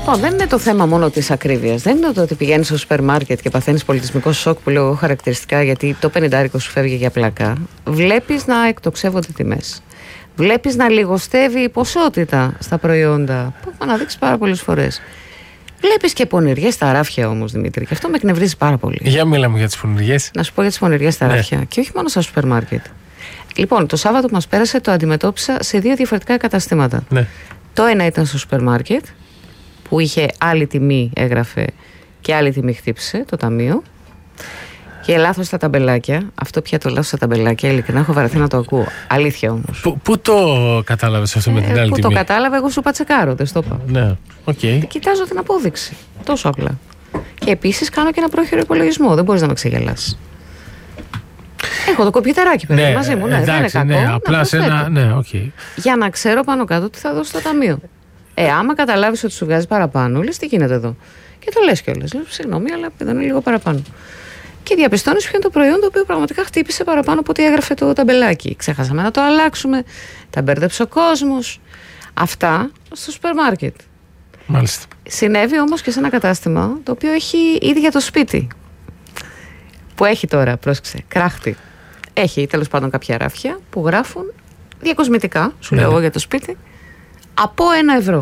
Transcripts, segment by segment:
Λοιπόν, δεν είναι το θέμα μόνο της ακρίβειας. Δεν είναι το ότι πηγαίνεις στο σούπερ μάρκετ και παθαίνεις πολιτισμικό σοκ που λέω εγώ χαρακτηριστικά γιατί το 50 σου φεύγει για πλάκα. Βλέπεις να εκτοξεύονται τιμές. Βλέπεις να λιγοστεύει η ποσότητα στα προϊόντα. Που έχω αναδείξει πάρα πολλές φορές. Βλέπεις και πονηριές στα ράφια όμως, Δημήτρη. Και αυτό με εκνευρίζει πάρα πολύ. Για μίλαμε για τις πονηριές. Να σου πω για τις πονηριές στα ράφια. Και όχι μόνο στα σούπερ μάρκετ. Λοιπόν, το Σάββατο που μας πέρασε το αντιμετώπισα σε 2 διαφορετικά καταστήματα. Ναι. Το ένα ήταν στο σούπερ μάρκετ, που είχε άλλη τιμή, έγραφε, και άλλη τιμή χτύπησε το ταμείο. Και λάθος στα ταμπελάκια. Αυτό πια το λάθος στα ταμπελάκια, ειλικρινά έχω βαρεθεί να το ακούω. Αλήθεια όμως. Πού το κατάλαβες αυτό με την άλλη τιμή? Πού το κατάλαβα, εγώ σου πατσεκάρω, δεν στο είπα. Ναι, okay. Κοιτάζω την απόδειξη. Τόσο απλά. Και επίσης κάνω και ένα πρόχειρο υπολογισμό. Δεν μπορείς να με ξεγελάσεις. Έχω το κομπιουτεράκι παιδί μαζί μου. Εντάξει, δεν είναι κακό. Ναι, απλά σε ένα. Ναι, okay. Για να ξέρω πάνω κάτω τι θα δώσω στο ταμείο. Άμα καταλάβεις ότι σου βγάζει παραπάνω, λες τι γίνεται εδώ. Και το λες κιόλας. Λες συγγνώμη, αλλά εδώ είναι λίγο παραπάνω. Και διαπιστώνεις ποιο είναι το προϊόν το οποίο πραγματικά χτύπησε παραπάνω από ό,τι έγραφε το ταμπελάκι. Ξέχασαμε να το αλλάξουμε. Τα μπέρδεψε ο κόσμος. Αυτά στο σούπερ μάρκετ. Μάλιστα. Συνέβη όμως και σε ένα κατάστημα το οποίο έχει ίδια το σπίτι. Που έχει τώρα, πρόσεξε, κράχτη. Έχει τέλος πάντων κάποια ράφια που γράφουν διακοσμητικά, σου λέω εγώ για το σπίτι, από 1 ευρώ.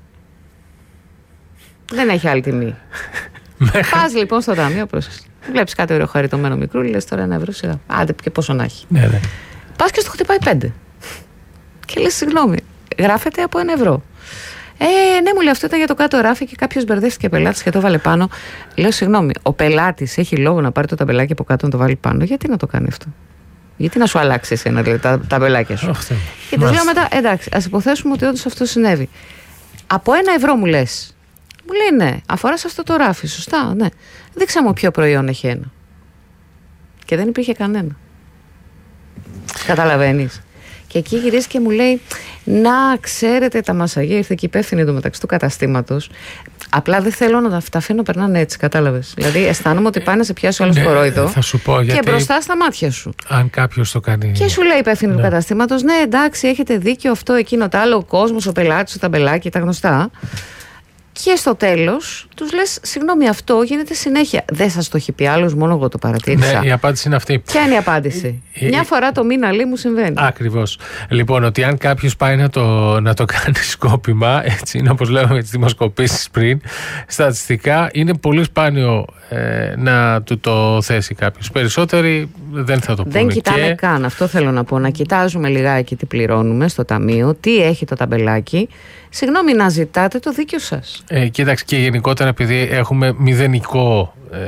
Δεν έχει άλλη τιμή. Πας λοιπόν στο ταμείο, πρόσεξε. Βλέπεις κάτι ωραίο χαριτωμένο μικρούλι, λες τώρα 1 ευρώ σιγά. Άντε και πόσο να έχει. Ναι. Πας και στο χτυπάει 5. Και λες συγγνώμη, γράφεται από 1 ευρώ. Ναι, μου λέει αυτό ήταν για το κάτω ράφι και κάποιος μπερδεύτηκε πελάτης και το βάλε πάνω. Λέω συγγνώμη, ο πελάτης έχει λόγο να πάρει το ταμπελάκι από κάτω να το βάλει πάνω. Γιατί να το κάνει αυτό? Γιατί να σου αλλάξει εσένα δηλαδή, τα ταμπελάκια σου? Και της λέω μετά, εντάξει, ας υποθέσουμε ότι όντως αυτό συνέβη. Από 1 ευρώ μου λες. Μου λέει ναι, αφορά σε αυτό το ράφι, σωστά, ναι. Δείξα μου ποιο προϊόν έχει 1. Και δεν υπήρχε κανένα. Καταλαβαίνεις? Και εκεί γυρίζει και μου λέει, να ξέρετε τα μασαγεία, ήρθε και υπεύθυνη εντωμεταξύ του καταστήματος. Απλά δεν θέλω να τα αφήνω περνάνε έτσι, κατάλαβες. Δηλαδή αισθάνομαι ότι πάνε να σε πιάσει όλο κορόιδο. Θα σου πω, και μπροστά στα μάτια σου. Αν κάποιος το κάνει. Και σου λέει υπεύθυνη του καταστήματος, ναι, εντάξει, έχετε δίκιο αυτό, εκείνο, το άλλο, ο κόσμος, ο πελάτης, το ταμπελάκι, τα γνωστά. Και στο τέλος τους λες, συγγνώμη, αυτό γίνεται συνέχεια. Δεν σας το έχει πει άλλος, μόνο εγώ το παρατήρησα. Ναι, η απάντηση είναι αυτή. Ποια είναι η απάντηση? Μια φορά το μήνα λέει μου συμβαίνει. Ακριβώς. Λοιπόν, ότι αν κάποιος πάει να το κάνει σκόπιμα, έτσι είναι όπως λέγαμε τις δημοσκοπήσεις πριν, στατιστικά είναι πολύ σπάνιο να του το θέσει κάποιος. Περισσότεροι δεν θα το πούνε. Δεν κοιτάμε καν, αυτό θέλω να πω. Να κοιτάζουμε λιγάκι τι πληρώνουμε στο ταμείο, τι έχει το ταμπελάκι. Συγγνώμη, να ζητάτε το δίκιο σας. Κοίταξε, και γενικότερα επειδή έχουμε μηδενικό